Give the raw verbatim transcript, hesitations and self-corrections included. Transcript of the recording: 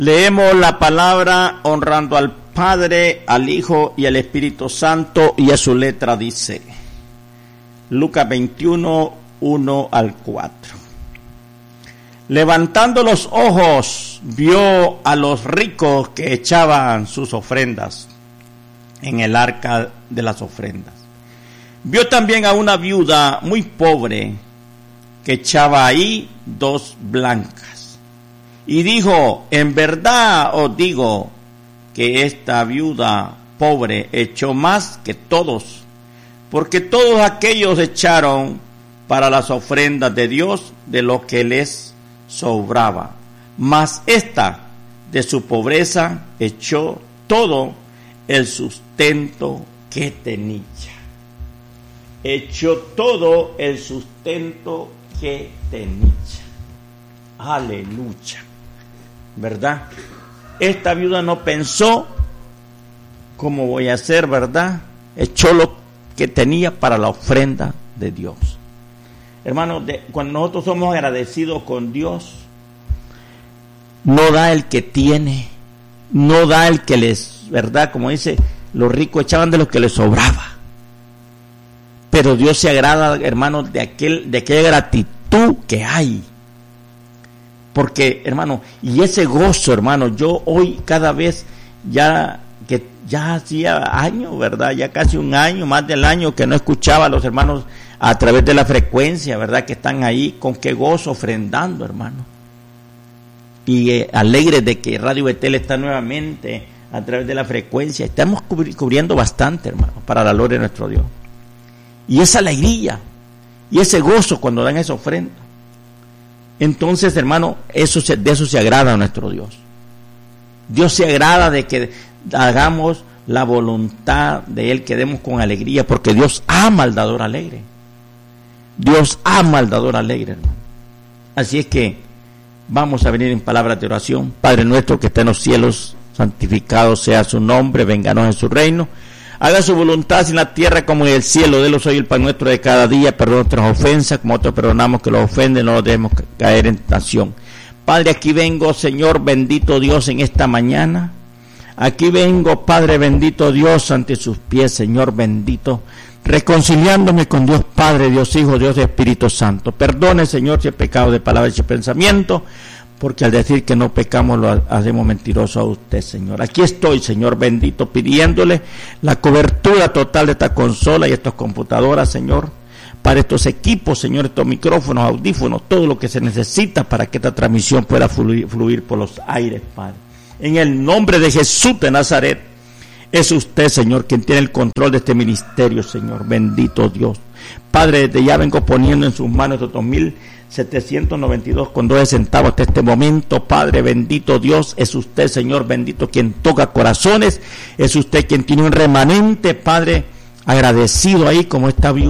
Leemos la palabra honrando al Padre, al Hijo y al Espíritu Santo, y a su letra dice, Lucas veintiuno, uno al cuatro. Levantando los ojos, vio a los ricos que echaban sus ofrendas en el arca de las ofrendas. Vio también a una viuda muy pobre que echaba ahí dos blancas. Y dijo, en verdad os digo que esta viuda pobre echó más que todos, porque todos aquellos echaron para las ofrendas de Dios de lo que les sobraba, mas esta de su pobreza echó todo el sustento que tenía. Echó todo el sustento que tenía. Aleluya. ¿Verdad? Esta viuda no pensó cómo voy a hacer, ¿verdad? Echó lo que tenía para la ofrenda de Dios. Hermanos, de, cuando nosotros somos agradecidos con Dios, no da el que tiene, no da el que les, ¿verdad? Como dice, los ricos echaban de lo que les sobraba. Pero Dios se agrada, hermanos, de aquel, de aquella gratitud que hay. Porque, hermano, y ese gozo, hermano, yo hoy cada vez ya, que ya hacía años, ¿verdad? Ya casi un año, más del año que no escuchaba a los hermanos a través de la frecuencia, ¿verdad? Que están ahí, con qué gozo ofrendando, hermano. Y eh, alegres de que Radio Betel está nuevamente a través de la frecuencia. Estamos cubri- cubriendo bastante, hermano, para la gloria de nuestro Dios. Y esa alegría, y ese gozo cuando dan esa ofrenda. Entonces, hermano, eso se, de eso se agrada a nuestro Dios. Dios se agrada de que hagamos la voluntad de Él, que demos con alegría, porque Dios ama al dador alegre. Dios ama al dador alegre, hermano. Así es que vamos a venir en palabras de oración. Padre nuestro que está en los cielos, santificado sea su nombre, vénganos en su reino. Haga su voluntad en la tierra como en el cielo. Denos hoy el pan nuestro de cada día. Perdona nuestras ofensas, como nosotros perdonamos que los ofenden. No nos debemos caer en tentación. Padre, aquí vengo, Señor, bendito Dios, en esta mañana. Aquí vengo, Padre, bendito Dios, ante sus pies, Señor, bendito. Reconciliándome con Dios Padre, Dios Hijo, Dios Espíritu Santo. Perdone, Señor, si he pecado de palabra y de pensamiento, porque al decir que no pecamos lo hacemos mentiroso a usted, Señor. Aquí estoy, Señor bendito, pidiéndole la cobertura total de esta consola y estas computadoras, Señor, para estos equipos, Señor, estos micrófonos, audífonos, todo lo que se necesita para que esta transmisión pueda fluir, fluir por los aires, Padre. En el nombre de Jesús de Nazaret, es usted, Señor, quien tiene el control de este ministerio, Señor, bendito Dios. Padre, desde ya vengo poniendo en sus manos estos dos mil setecientos noventa y dos con doce centavos hasta este momento. Padre bendito Dios, es usted, Señor bendito, quien toca corazones, es usted quien tiene un remanente, Padre, agradecido ahí como esta viuda.